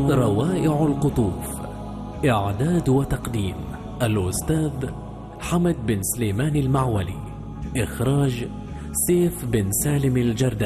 روائع القطوف. إعداد وتقديم الأستاذ حمد بن سليمان المعولي. إخراج سيف بن سالم الجرداني.